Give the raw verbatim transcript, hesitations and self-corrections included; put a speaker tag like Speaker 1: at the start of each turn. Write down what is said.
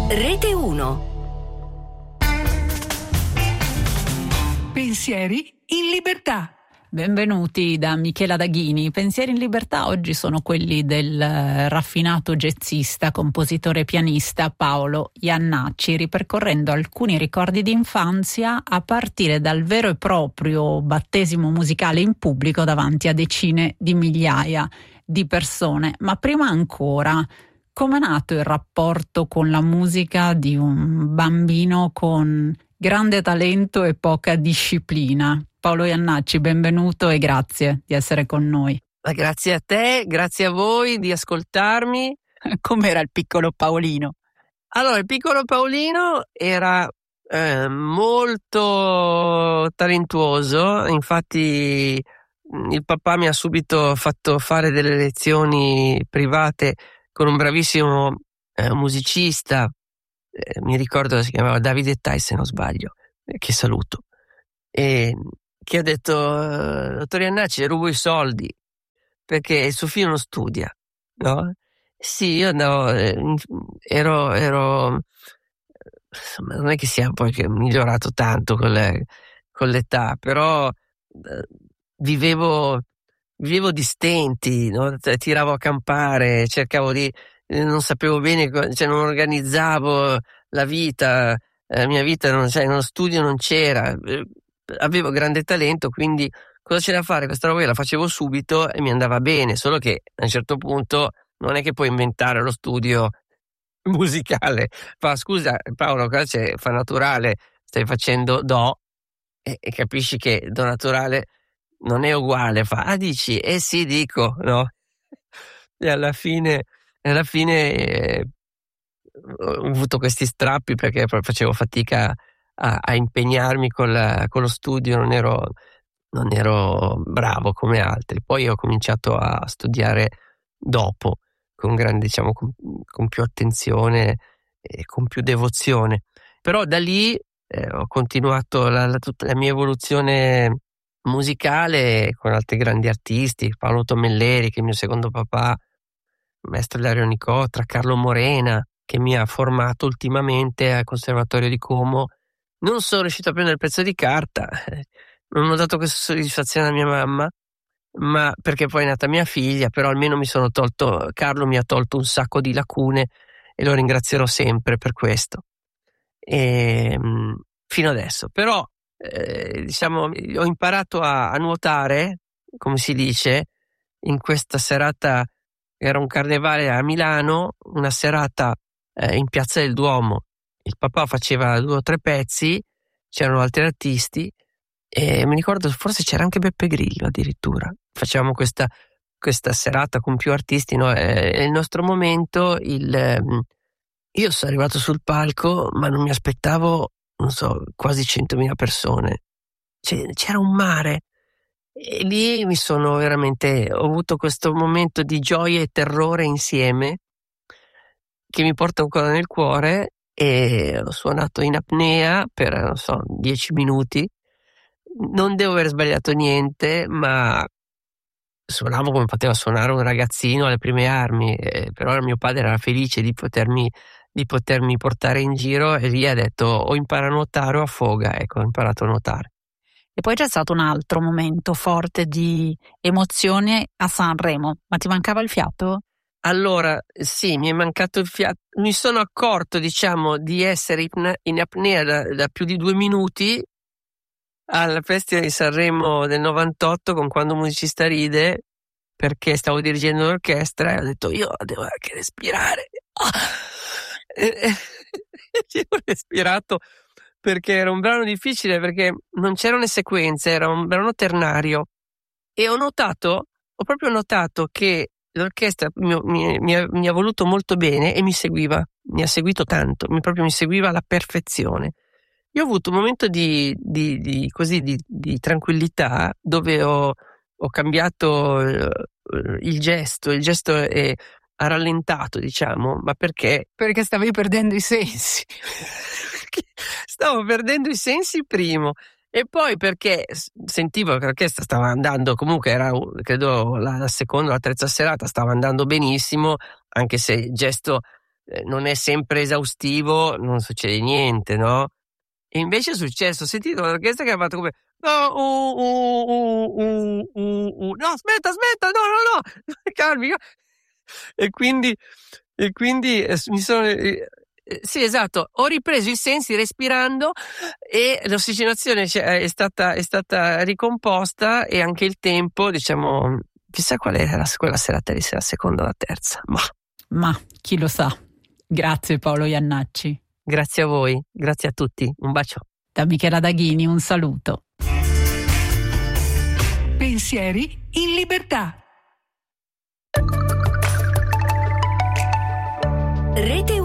Speaker 1: Rete uno.
Speaker 2: Pensieri in libertà.
Speaker 3: Benvenuti da Michela Daghini. Pensieri in libertà oggi sono quelli del raffinato jazzista, compositore e pianista Paolo Jannacci, ripercorrendo alcuni ricordi di infanzia a partire dal vero e proprio battesimo musicale in pubblico davanti a decine di migliaia di persone. Ma prima ancora, come è nato il rapporto con la musica di un bambino con grande talento e poca disciplina? Paolo Jannacci, benvenuto e grazie di essere con noi.
Speaker 4: Grazie a te, grazie a voi di ascoltarmi.
Speaker 3: Com'era il piccolo Paolino?
Speaker 4: Allora, il piccolo Paolino era eh, molto talentuoso, infatti il papà mi ha subito fatto fare delle lezioni private con un bravissimo eh, musicista, eh, mi ricordo si chiamava Davide Tai se non sbaglio, eh, che saluto, e che ha detto: dottor Jannacci, rubo i soldi perché il suo figlio non studia, no? Sì, io no, ero, ero insomma, non è che sia poi che migliorato tanto con, le, con l'età, però eh, vivevo, vivevo di stenti, no? Tiravo a campare, cercavo di, non sapevo bene, cioè non organizzavo la vita, la mia vita, non, cioè, nello studio non c'era. Avevo grande talento, quindi cosa c'era da fare? Questa roba io la facevo subito e mi andava bene, solo che a un certo punto non è che puoi inventare lo studio musicale. Fa: scusa Paolo, cosa c'è? Fa naturale, stai facendo do, e, e capisci che do naturale non è uguale. Fa: ah, dici? Eh sì, dico, no? E alla fine, alla fine eh, ho avuto questi strappi perché facevo fatica A, a impegnarmi con, la, con lo studio, non ero, non ero bravo come altri. Poi ho cominciato a studiare dopo, con grande, diciamo, con, con più attenzione e con più devozione. Però da lì eh, ho continuato la, la, tutta la mia evoluzione musicale con altri grandi artisti, Paolo Tomelleri, che è il mio secondo papà, maestro Dario Nicotra, Carlo Morena, che mi ha formato ultimamente al Conservatorio di Como. Non sono riuscito a prendere il pezzo di carta, non ho dato questa soddisfazione a mia mamma, ma perché poi è nata mia figlia, però almeno mi sono tolto, Carlo mi ha tolto un sacco di lacune e lo ringrazierò sempre per questo. E, fino adesso, però eh, diciamo, ho imparato a, a nuotare, come si dice, in questa serata, era un carnevale a Milano, una serata eh, in Piazza del Duomo. Il papà faceva due o tre pezzi, c'erano altri artisti e mi ricordo forse c'era anche Beppe Grillo addirittura. Facevamo questa, questa serata con più artisti, no? E il nostro momento, il, io sono arrivato sul palco ma non mi aspettavo, non so, quasi centomila persone. Cioè, c'era un mare e lì mi sono veramente, ho avuto questo momento di gioia e terrore insieme che mi porta ancora nel cuore. E ho suonato in apnea per, non so, dieci minuti. Non devo aver sbagliato niente, ma suonavo come poteva suonare un ragazzino alle prime armi, eh, però mio padre era felice di potermi, di potermi portare in giro e lì ha detto: o impara a nuotare o affoga. Ecco, ho imparato a nuotare.
Speaker 3: E poi c'è stato un altro momento forte di emozione a Sanremo, ma ti mancava il fiato?
Speaker 4: Allora, sì, mi è mancato il fiato. Mi sono accorto, diciamo, di essere in apnea da, da più di due minuti al Festival di Sanremo del novantotto con Quando un musicista ride, perché stavo dirigendo l'orchestra e ho detto: io devo anche respirare. E ho respirato perché era un brano difficile, perché non c'erano le sequenze, era un brano ternario. E ho notato, ho proprio notato che l'orchestra mi, mi, mi, ha, mi ha voluto molto bene e mi seguiva, mi ha seguito tanto, mi, proprio mi seguiva alla perfezione. Io ho avuto un momento di, di, di, così, di, di tranquillità dove ho, ho cambiato il, il gesto, il gesto è, ha rallentato, diciamo, ma perché?
Speaker 3: Perché stavi perdendo i sensi.
Speaker 4: Stavo perdendo i sensi primo. E poi perché sentivo che l'orchestra stava andando, comunque era credo la, la seconda o la terza serata, stava andando benissimo, anche se il gesto eh, non è sempre esaustivo, non succede niente, no? E invece è successo, ho sentito un'orchestra che ha fatto come no, uh, uh, uh, uh, uh, uh. no, aspetta, aspetta, no, no, no, calmi. E quindi, e quindi eh, mi sono, eh, sì, esatto, ho ripreso i sensi respirando e l'ossigenazione è stata, è stata ricomposta, e anche il tempo, diciamo, chissà qual era quella serata lì, se la seconda o la terza, ma.
Speaker 3: Ma chi lo sa. Grazie Paolo Iannacci.
Speaker 4: Grazie a voi, grazie a tutti, un bacio.
Speaker 3: Da Michela Daghini un saluto.
Speaker 1: Pensieri in libertà. Rete